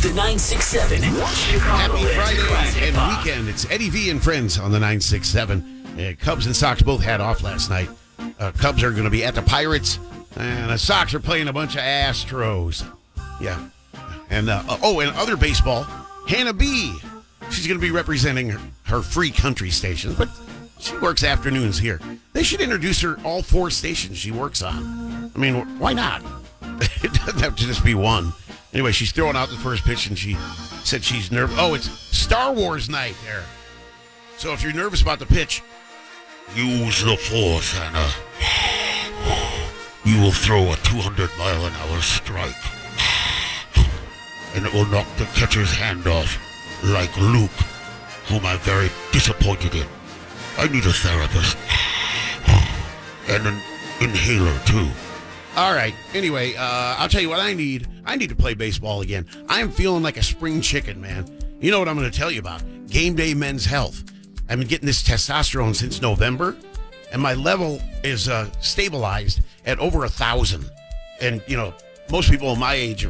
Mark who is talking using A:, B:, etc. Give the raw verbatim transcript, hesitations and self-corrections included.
A: The nine six seven
B: Happy Friday and weekend. It's Eddie V and friends on the nine six seven. Uh, Cubs and Sox both had off last night. Uh, Cubs are going to be at the Pirates, and the Sox are playing a bunch of Astros. Yeah. And, uh, oh, and other baseball, Hannah B. She's going to be representing her, her free country station, but she works afternoons here. They should introduce her all four stations she works on. I mean, why not? It doesn't have to just be one. Anyway, she's throwing out the first pitch, and she said she's nervous. Oh, it's Star Wars night there. So if you're nervous about the pitch, use the force, Hannah. You will throw a two hundred mile an hour strike, and it will knock the catcher's hand off, like Luke, whom I'm very disappointed in. I need a therapist. And an inhaler, too. All right. Anyway, uh, I'll tell you what I need. I need to play baseball again. I am feeling like a spring chicken, man. You know what I'm going to tell you about? Game Day Men's Health. I've been getting this testosterone since November, and my level is uh, stabilized at over a thousand. And, you know, most people my age